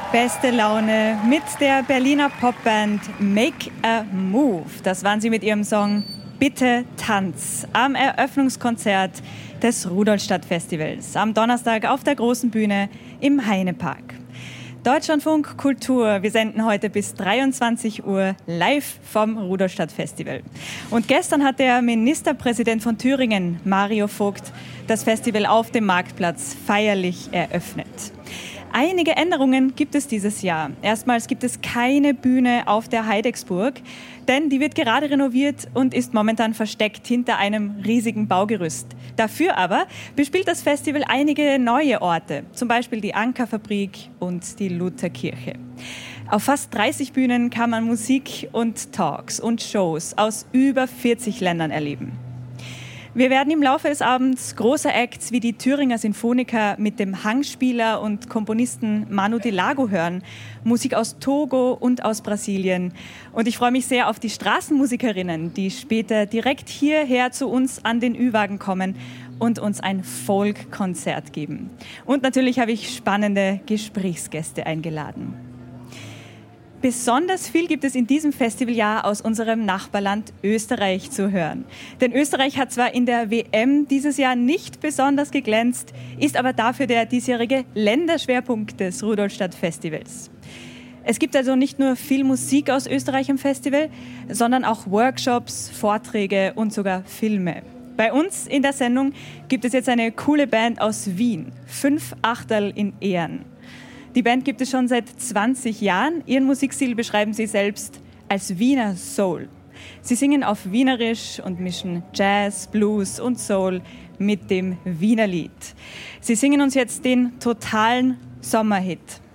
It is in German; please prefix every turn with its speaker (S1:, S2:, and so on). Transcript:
S1: Beste Laune mit der Berliner Popband Make a Move. Das waren sie mit ihrem Song Bitte Tanz am Eröffnungskonzert des Rudolstadt-Festivals am Donnerstag auf der großen Bühne im Heinepark. Deutschlandfunk Kultur, wir senden heute bis 23 Uhr live vom Rudolstadt-Festival. Und gestern hat der Ministerpräsident von Thüringen, Mario Vogt, das Festival auf dem Marktplatz feierlich eröffnet. Einige Änderungen gibt es dieses Jahr. Erstmals gibt es keine Bühne auf der Heidecksburg, denn die wird gerade renoviert und ist momentan versteckt hinter einem riesigen Baugerüst. Dafür aber bespielt das Festival einige neue Orte, zum Beispiel die Ankerfabrik und die Lutherkirche. Auf fast 30 Bühnen kann man Musik und Talks und Shows aus über 40 Ländern erleben. Wir werden im Laufe des Abends große Acts wie die Thüringer Sinfoniker mit dem Hangspieler und Komponisten Manu Dilago hören, Musik aus Togo und aus Brasilien. Und ich freue mich sehr auf die Straßenmusikerinnen, die später direkt hierher zu uns an den Ü-Wagen kommen und uns ein Folk-Konzert geben. Und natürlich habe ich spannende Gesprächsgäste eingeladen. Besonders viel gibt es in diesem Festivaljahr aus unserem Nachbarland Österreich zu hören. Denn Österreich hat zwar in der WM dieses Jahr nicht besonders geglänzt, ist aber dafür der diesjährige Länderschwerpunkt des Rudolstadt-Festivals. Es gibt also nicht nur viel Musik aus Österreich im Festival, sondern auch Workshops, Vorträge und sogar Filme. Bei uns in der Sendung gibt es jetzt eine coole Band aus Wien, 5 Achterl in Ehren. Die Band gibt es schon seit 20 Jahren. Ihren Musikstil beschreiben sie selbst als Wiener Soul. Sie singen auf Wienerisch und mischen Jazz, Blues und Soul mit dem Wiener Lied. Sie singen uns jetzt den totalen Sommerhit.